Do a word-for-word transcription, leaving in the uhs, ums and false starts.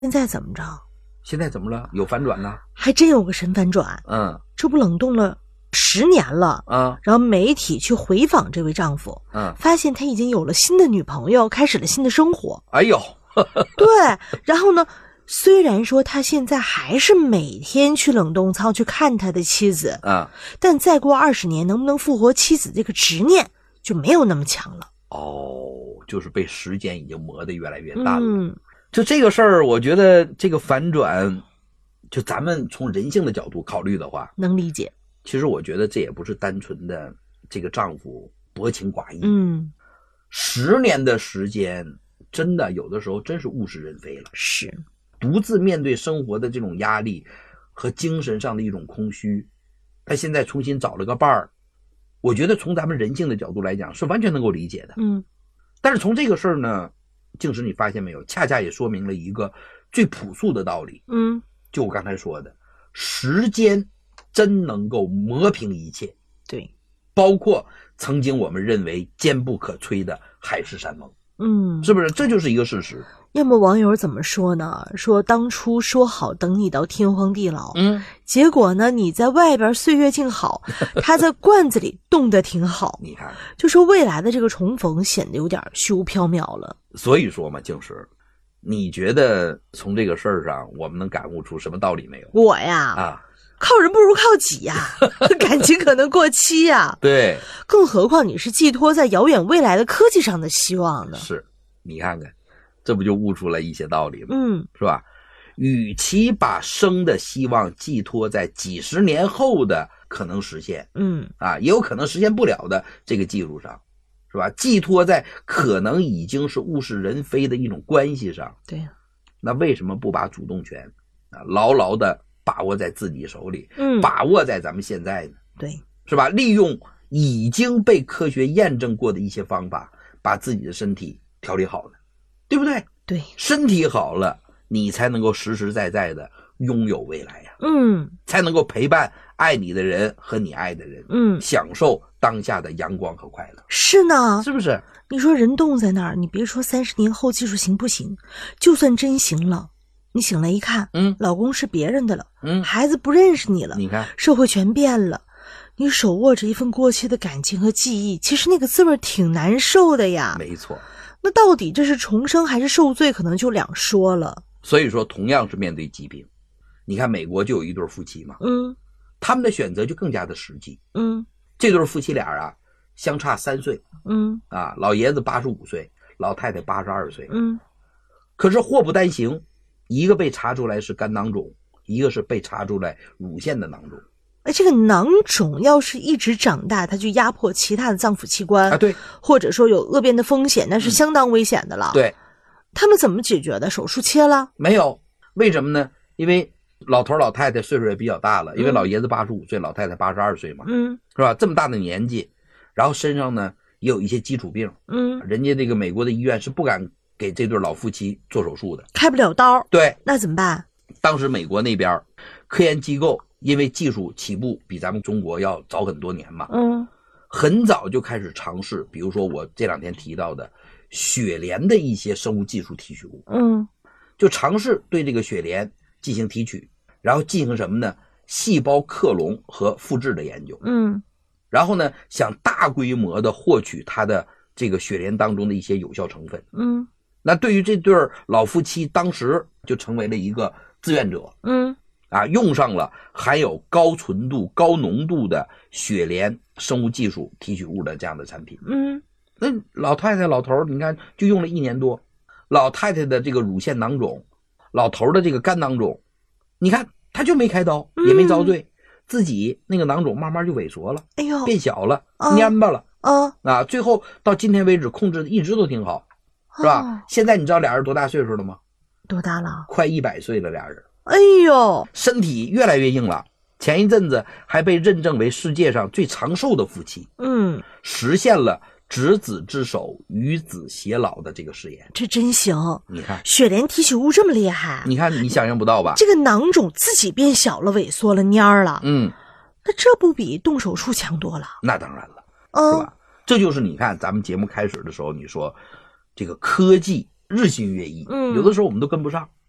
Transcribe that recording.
现在怎么着？ 现在怎么了？有反转呢？ 还真有个神反转。 嗯， 这不冷冻了十年了啊， 然后媒体去回访这位丈夫， 嗯， 发现他已经有了新的女朋友，开始了新的生活。 哎呦， 对，然后呢，虽然说他现在还是每天去冷冻仓去看他的妻子啊， 但再过二十年，能不能复活妻子这个执念就没有那么强了。 哦，就是被时间已经磨得越来越淡了。 嗯， 就这个事儿，我觉得这个反转，就咱们从人性的角度考虑的话， 能理解。 其实我觉得这也不是单纯的这个丈夫薄情寡义。 嗯， 十年的时间，真的有的时候真是物是人非了。 是， 独自面对生活的这种压力和精神上的一种空虚，他现在重新找了个伴儿，我觉得从咱们人性的角度来讲是完全能够理解的。 嗯， 但是从这个事儿呢，静时你发现没有，恰恰也说明了一个最朴素的道理。 嗯， 就我刚才说的，时间真能够磨平一切。 对， 包括曾经我们认为坚不可摧的海誓山盟。 嗯， 是不是？这就是一个事实。 要么网友怎么说呢？说当初说好等你到天荒地老， 嗯， 结果呢，你在外边岁月静好，他在罐子里冻得挺好。 你看， 就说未来的这个重逢显得有点虚无缥缈了。 所以说嘛，静时，你觉得从这个事儿上，我们能感悟出什么道理没有？ 我呀， 啊， 靠人不如靠己呀，感情可能过期呀。 对， 更何况你是寄托在遥远未来的科技上的希望呢？ 是，你看看，这不就悟出了一些道理吗？ 嗯， 是吧？与其把生的希望寄托在几十年后的可能实现， 嗯， 啊，也有可能实现不了的这个技术上，是吧？寄托在可能已经是物是人非的一种关系上， 对呀， 那为什么不把主动权啊牢牢的把握在自己手里， 嗯， 把握在咱们现在呢？ 对， 是吧？利用已经被科学验证过的一些方法，把自己的身体调理好了，对不对？ 对， 身体好了，你才能够实实在在的拥有未来呀， 嗯， 才能够陪伴爱你的人和你爱的人， 嗯， 享受当下的阳光和快乐， 是呢， 是不是？ 你说人冻在那儿，你别说三十年后技术行不行，就算真行了，你醒来一看， 嗯， 老公是别人的了， 嗯， 孩子不认识你了， 你看， 社会全变了，你手握着一份过期的感情和记忆，其实那个滋味挺难受的呀。 没错。 那到底这是重生还是受罪，可能就两说了。 所以说，同样是面对疾病，你看美国就有一对夫妻嘛， 嗯， 他们的选择就更加的实际。 嗯， 这对夫妻俩啊，相差三岁， 嗯， 啊，老爷子八十五岁，老太太八十二岁， 嗯， 可是祸不单行，一个被查出来是肝囊肿，一个是被查出来乳腺的囊肿。 哎，这个囊肿要是一直长大，它就压迫其他的脏腑器官啊，对， 或者说有恶变的风险，那是相当危险的了。 嗯、对， 他们怎么解决的？手术切了？ 没有，为什么呢？因为老头老太太岁数也比较大了，因为老爷子八十五岁，老太太八十二岁嘛， 嗯， 是吧？这么大的年纪，然后身上呢也有一些基础病， 嗯， 人家这个美国的医院是不敢给这对老夫妻做手术的， 开不了刀。 对， 那怎么办？ 当时美国那边科研机构因为技术起步比咱们中国要早很多年嘛， 嗯， 很早就开始尝试，比如说我这两天提到的血莲的一些生物技术提取物， 嗯， 就尝试对这个血莲进行提取，然后进行什么呢？细胞克隆和复制的研究， 嗯， 然后呢，想大规模的获取它的这个血莲当中的一些有效成分， 嗯， 那对于这对老夫妻，当时就成为了一个志愿者， 嗯， 啊，用上了含有高纯度、高浓度的血莲生物技术提取物的这样的产品。 嗯， 那老太太、老头，你看就用了一年多，老太太的这个乳腺囊肿，老头的这个肝囊肿，你看他就没开刀，也没遭罪，嗯、自己那个囊肿慢慢就萎缩了， 哎呦， 变小了， 啊、 蔫巴了， 啊啊，最后到今天为止控制的一直都挺好，是吧？ 哦、 现在你知道俩人多大岁数了吗？ 多大了？ 快一百岁了，俩人。 哎呦， 身体越来越硬了。前一阵子还被认证为世界上最长寿的夫妻， 嗯， 实现了执子之手，与子偕老的这个誓言。 这真行！ 你看， 血莲提取物这么厉害， 你看你想象不到吧？ 这个囊肿自己变小了、萎缩了、蔫儿了， 嗯， 那这不比动手术强多了？ 那当然了， 嗯、 是吧？这就是你看咱们节目开始的时候，你说这个科技日新月异， 嗯， 有的时候我们都跟不上。